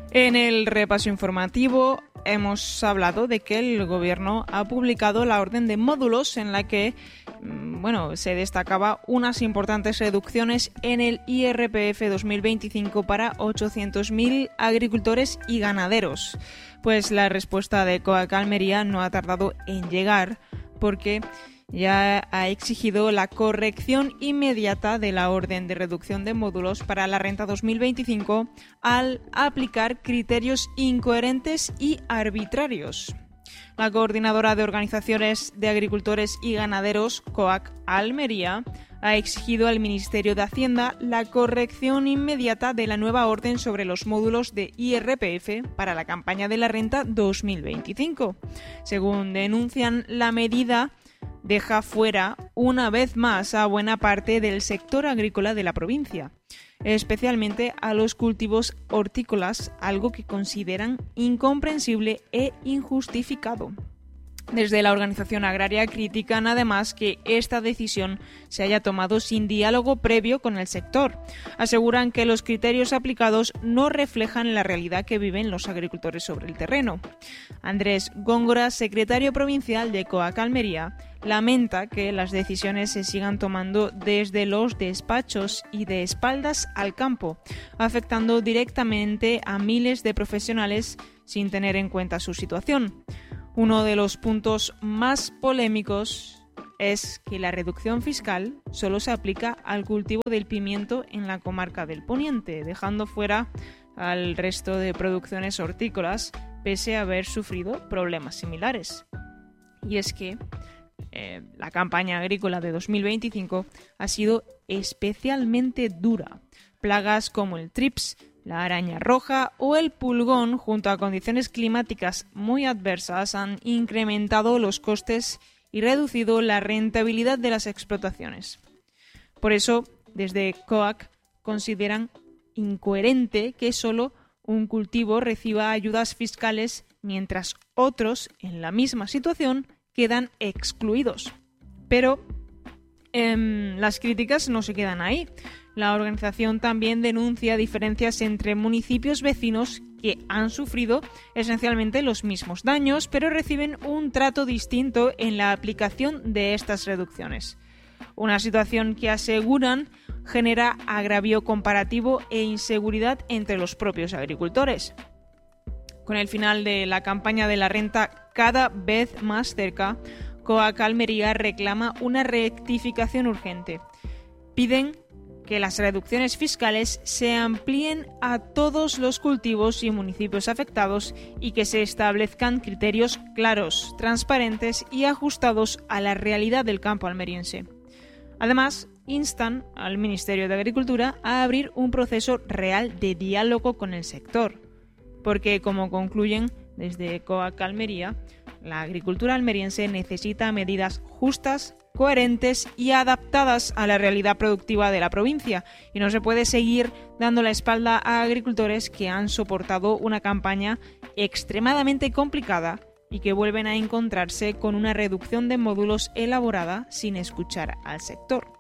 En el repaso informativo hemos hablado de que el Gobierno ha publicado la orden de módulos en la que se destacaba unas importantes reducciones en el IRPF 2025 para 800.000 agricultores y ganaderos. Pues la respuesta de COAC Almería no ha tardado en llegar porque ya ha exigido la corrección inmediata de la orden de reducción de módulos para la renta 2025 al aplicar criterios incoherentes y arbitrarios. La coordinadora de organizaciones de agricultores y ganaderos, COAC Almería, ha exigido al Ministerio de Hacienda la corrección inmediata de la nueva orden sobre los módulos de IRPF para la campaña de la renta 2025. Según denuncian, la medida deja fuera una vez más a buena parte del sector agrícola de la provincia, especialmente a los cultivos hortícolas, algo que consideran incomprensible e injustificado. Desde la organización agraria critican además que esta decisión se haya tomado sin diálogo previo con el sector. Aseguran que los criterios aplicados no reflejan la realidad que viven los agricultores sobre el terreno. Andrés Góngora, secretario provincial de COAC Almería, lamenta que las decisiones se sigan tomando desde los despachos y de espaldas al campo, afectando directamente a miles de profesionales sin tener en cuenta su situación. Uno de los puntos más polémicos es que la reducción fiscal solo se aplica al cultivo del pimiento en la comarca del Poniente, dejando fuera al resto de producciones hortícolas, pese a haber sufrido problemas similares. Y es que la campaña agrícola de 2025 ha sido especialmente dura. Plagas como el trips, la araña roja o el pulgón, junto a condiciones climáticas muy adversas, han incrementado los costes y reducido la rentabilidad de las explotaciones. Por eso, desde COAC consideran incoherente que solo un cultivo reciba ayudas fiscales mientras otros, en la misma situación, quedan excluidos. Pero las críticas no se quedan ahí. La organización también denuncia diferencias entre municipios vecinos que han sufrido esencialmente los mismos daños, pero reciben un trato distinto en la aplicación de estas reducciones. Una situación que aseguran genera agravio comparativo e inseguridad entre los propios agricultores. Con el final de la campaña de la renta cada vez más cerca, COAC Almería reclama una rectificación urgente. Piden que las reducciones fiscales se amplíen a todos los cultivos y municipios afectados y que se establezcan criterios claros, transparentes y ajustados a la realidad del campo almeriense. Además, instan al Ministerio de Agricultura a abrir un proceso real de diálogo con el sector, porque, como concluyen desde COAC Almería, la agricultura almeriense necesita medidas justas, coherentes y adaptadas a la realidad productiva de la provincia, y no se puede seguir dando la espalda a agricultores que han soportado una campaña extremadamente complicada y que vuelven a encontrarse con una reducción de módulos elaborada sin escuchar al sector.